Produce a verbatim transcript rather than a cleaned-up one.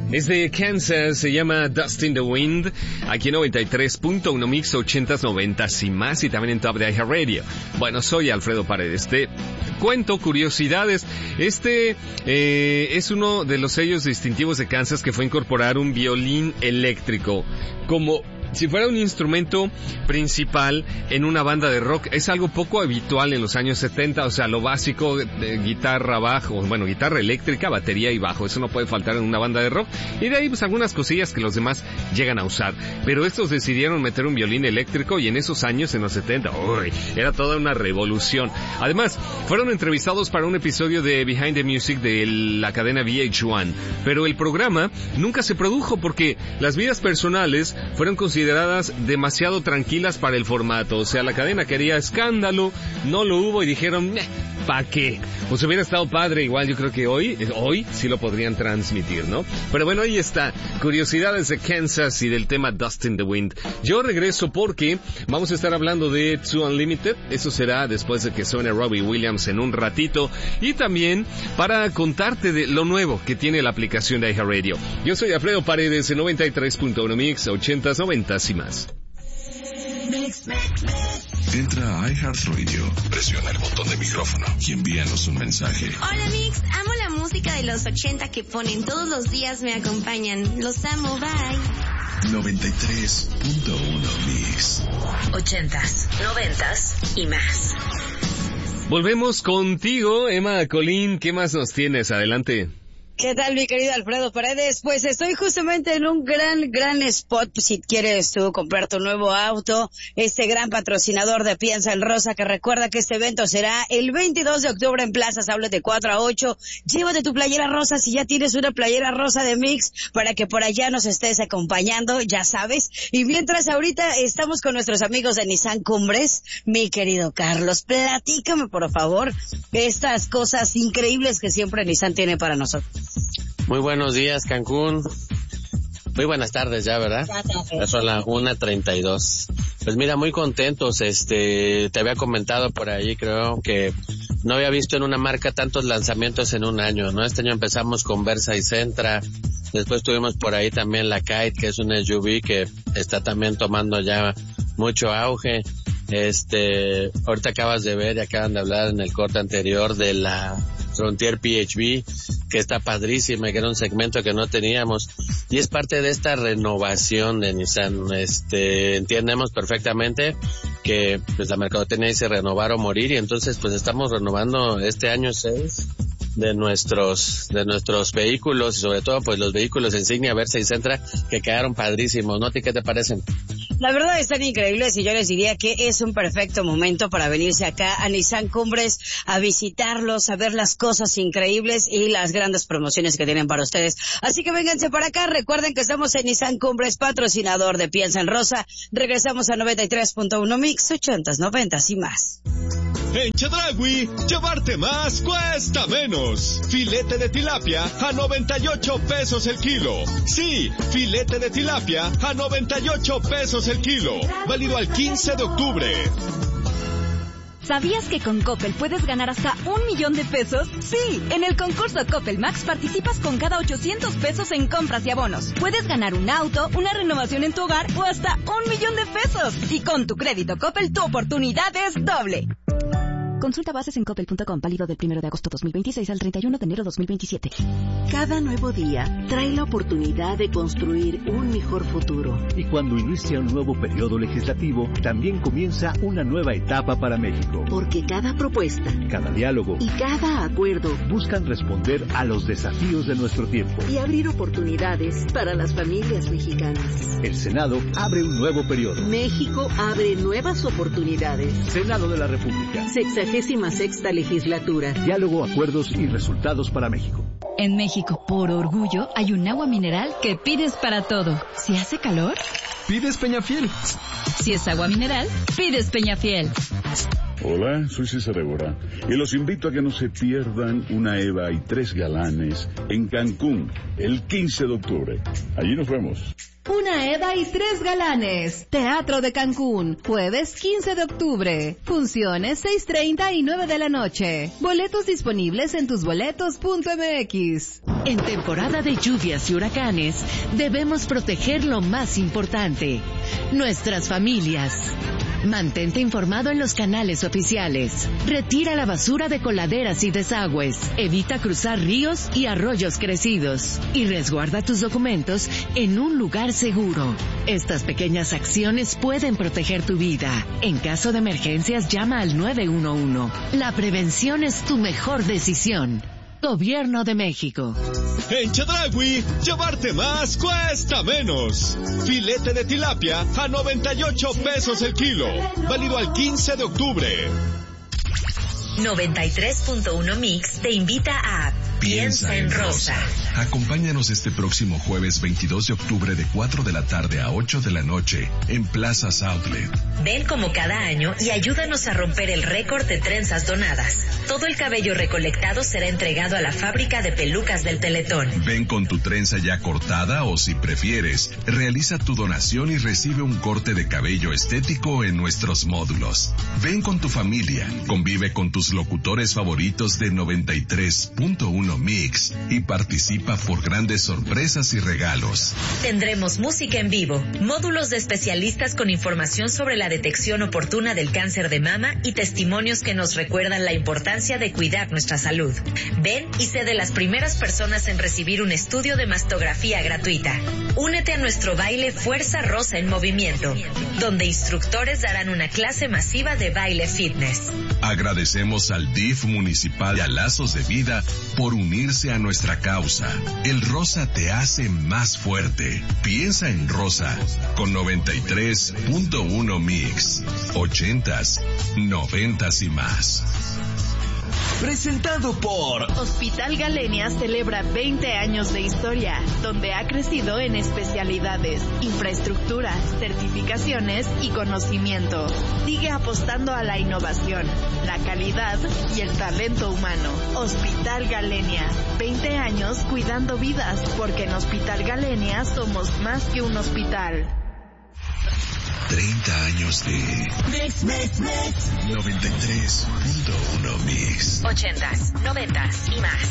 Es de Kansas, se llama Dust in the Wind, aquí en noventa y tres punto uno Mix ochentas, noventas y más, y también en Top de iHeartRadio. Bueno, soy Alfredo Paredes, te cuento curiosidades. Este eh, es uno de los sellos distintivos de Kansas, que fue incorporar un violín eléctrico como si fuera un instrumento principal en una banda de rock. Es algo poco habitual en los años setenta, o sea, lo básico de guitarra, bajo, bueno, guitarra eléctrica, batería y bajo, eso no puede faltar en una banda de rock, y de ahí pues algunas cosillas que los demás llegan a usar, pero estos decidieron meter un violín eléctrico, y en esos años, en los setenta, uy, era toda una revolución. Además, fueron entrevistados para un episodio de Behind the Music de la cadena V H uno, pero el programa nunca se produjo porque las vidas personales fueron consideradas consideradas demasiado tranquilas para el formato. O sea, la cadena quería escándalo, no lo hubo y dijeron, ¿pa' qué? Pues hubiera estado padre, igual yo creo que hoy, hoy sí lo podrían transmitir, ¿no? Pero bueno, ahí está, curiosidades de Kansas y del tema Dust in the Wind. Yo regreso porque vamos a estar hablando de Two Unlimited, eso será después de que suene Robbie Williams en un ratito, y también para contarte de lo nuevo que tiene la aplicación de iHeartRadio. Yo soy Alfredo Paredes en noventa y tres punto uno Mix, ochentas, noventas y más. Entra a iHeartRadio, presiona el botón de micrófono y envíanos un mensaje. Hola Mix, amo la música de los ochenta que ponen todos los días, me acompañan. Los amo, bye. noventa y tres punto uno Mix. Ochentas, noventas y más. Volvemos contigo, Emma Colín. ¿Qué más nos tienes? Adelante. ¿Qué tal, mi querido Alfredo Paredes? Pues estoy justamente en un gran, gran spot, si quieres tú comprar tu nuevo auto, este gran patrocinador de Piensa en Rosa, que recuerda que este evento será el veintidós de octubre en Plaza Saules de cuatro a ocho. Llévate tu playera rosa si ya tienes una playera rosa de Mix, para que por allá nos estés acompañando, ya sabes. Y mientras ahorita estamos con nuestros amigos de Nissan Cumbres, mi querido Carlos, platícame por favor estas cosas increíbles que siempre Nissan tiene para nosotros. Muy buenos días, Cancún. Muy buenas tardes ya, ¿verdad? Ya son las una treinta y dos. Pues mira, muy contentos. Este, te había comentado por ahí, creo que no había visto en una marca tantos lanzamientos en un año, ¿no? Este año empezamos con Versa y Sentra. Después tuvimos por ahí también la Kite, que es una S U V que está también tomando ya mucho auge. Este, ahorita acabas de ver y acaban de hablar en el corte anterior de la Frontier P H V, que está padrísima, que era un segmento que no teníamos, y es parte de esta renovación de Nissan. Este, entendemos perfectamente que pues la mercadotecnia dice renovar o morir, y entonces pues estamos renovando este año seis de nuestros de nuestros vehículos, y sobre todo pues los vehículos insignia Versa y Sentra, que quedaron padrísimos, ¿no? ¿A ti qué te parecen? La verdad están increíbles, y yo les diría que es un perfecto momento para venirse acá a Nissan Cumbres a visitarlos, a ver las cosas increíbles y las grandes promociones que tienen para ustedes. Así que vénganse para acá, recuerden que estamos en Nissan Cumbres, patrocinador de Piensa en Rosa. Regresamos a noventa y tres punto uno Mix, ochentas, noventas y más. En Chedraui, llevarte más cuesta menos. Filete de tilapia a noventa y ocho pesos el kilo. Sí, filete de tilapia a noventa y ocho pesos el kilo. Válido al quince de octubre. ¿Sabías que con Coppel puedes ganar hasta un millón de pesos? Sí, en el concurso Coppel Max participas con cada ochocientos pesos en compras y abonos. Puedes ganar un auto, una renovación en tu hogar o hasta un millón de pesos. Y con tu crédito Coppel, tu oportunidad es doble. Consulta bases en coppel punto com, válido del primero de agosto dos mil veintiséis al treinta y uno de enero dos mil veintisiete. Cada nuevo día trae la oportunidad de construir un mejor futuro. Y cuando inicia un nuevo periodo legislativo, también comienza una nueva etapa para México. Porque cada propuesta, cada diálogo y cada acuerdo buscan responder a los desafíos de nuestro tiempo y abrir oportunidades para las familias mexicanas. El Senado abre un nuevo periodo. México abre nuevas oportunidades. Senado de la República. Sexagésima sexta legislatura. Diálogo, acuerdos y resultados para México. En México, por orgullo, hay un agua mineral que pides para todo. Si hace calor, pides Peñafiel. Si es agua mineral, pides Peñafiel. Hola, soy César Évora y los invito a que no se pierdan una Eva y tres galanes en Cancún el quince de octubre. Allí nos vemos. Una Eva y tres galanes. Teatro de Cancún, jueves quince de octubre. Funciones seis treinta y nueve de la noche. Boletos disponibles en tusboletos punto m x. En temporada de lluvias y huracanes, debemos proteger lo más importante, nuestras familias. Mantente informado en los canales oficiales. Retira la basura de coladeras y desagües. Evita cruzar ríos y arroyos crecidos. Y resguarda tus documentos en un lugar seguro. Estas pequeñas acciones pueden proteger tu vida. En caso de emergencias, llama al nueve uno uno. La prevención es tu mejor decisión. Gobierno de México. En Chedraui, llevarte más cuesta menos. Filete de tilapia a noventa y ocho pesos el kilo. Válido al quince de octubre. noventa y tres punto uno Mix te invita a Piensa en Rosa. Acompáñanos este próximo jueves veintidós de octubre de cuatro de la tarde a ocho de la noche en Plazas Outlet. Ven como cada año y ayúdanos a romper el récord de trenzas donadas. Todo el cabello recolectado será entregado a la fábrica de pelucas del Teletón. Ven con tu trenza ya cortada o, si prefieres, realiza tu donación y recibe un corte de cabello estético en nuestros módulos. Ven con tu familia, convive con tus locutores favoritos de noventa y tres punto uno Mix y participa por grandes sorpresas y regalos. Tendremos música en vivo, módulos de especialistas con información sobre la detección oportuna del cáncer de mama y testimonios que nos recuerdan la importancia de cuidar nuestra salud. Ven y sé de las primeras personas en recibir un estudio de mastografía gratuita. Únete a nuestro baile Fuerza Rosa en Movimiento, donde instructores darán una clase masiva de baile fitness. Agradecemos al D I F municipal y a Lazos de Vida por unirse a nuestra causa. El rosa te hace más fuerte. Piensa en Rosa con noventa y tres punto uno Mix. Ochentas, noventas y más. Presentado por Hospital Galenia celebra veinte años de historia, donde ha crecido en especialidades, infraestructura, certificaciones y conocimiento. Sigue apostando a la innovación, la calidad y el talento humano. Hospital Galenia, veinte años cuidando vidas, porque en Hospital Galenia somos más que un hospital. treinta años de Mix, Mix, Mix. noventa y tres punto uno Mix. Ochentas, noventas y más.